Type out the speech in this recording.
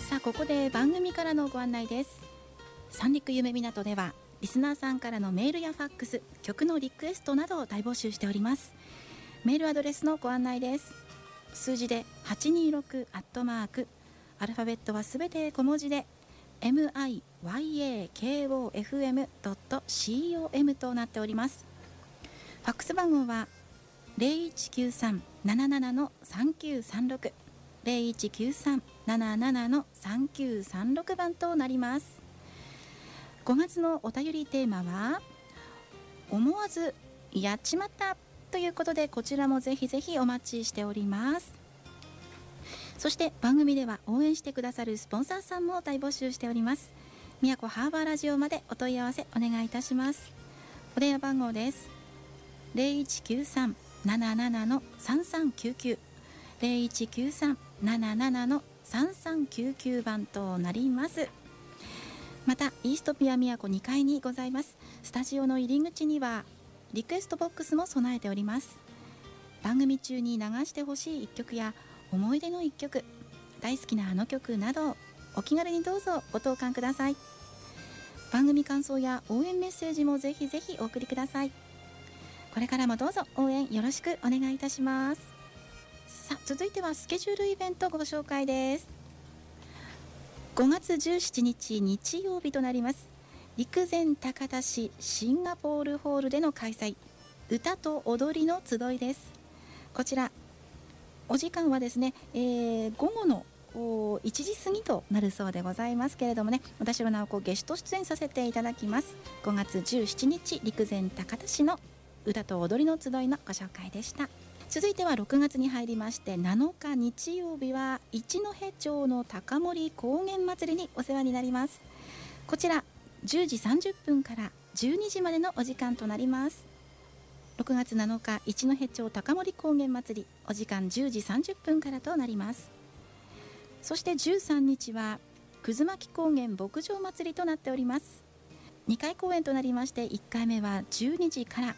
さあここで番組からのご案内です。三陸夢港ではリスナーさんからのメールやファックス、曲のリクエストなどを大募集しております。メールアドレスのご案内です。数字で826アットマーク、アルファベットはすべて小文字で MIYAKOFM.com となっております。ファックス番号は 0193-77-3936 0193-77-3936番となります。5月のお便りテーマは思わずやっちまったということで、こちらもぜひぜひお待ちしております。そして番組では応援してくださるスポンサーさんも大募集しております。宮古ハーバーラジオまでお問い合わせお願いいたします。お電話番号です。0193-77-3399 0193-77-3399番となります。またイーストピア宮古2階にございますスタジオの入り口にはリクエストボックスも備えております。番組中に流してほしい一曲や思い出の一曲、大好きなあの曲などお気軽にどうぞご投函ください。番組感想や応援メッセージもぜひぜひお送りください。これからもどうぞ応援よろしくお願いいたします。さあ続いてはスケジュールイベントご紹介です。5月17日日曜日となります。陸前高田市シンガポールホールでの開催、歌と踊りの集いです。こちらお時間はですね、午後の1時過ぎとなるそうでございますけれどもね、私は直子ゲスト出演させていただきます。5月17日陸前高田市の歌と踊りの集いのご紹介でした。続いては6月に入りまして7日日曜日は一戸町の高森高原祭りにお世話になります。こちら10時30分から12時までのお時間となります。6月7日一戸町高森高原祭り、お時間10時30分からとなります。そして13日は葛巻高原牧場祭りとなっております。2回公演となりまして、1回目は12時から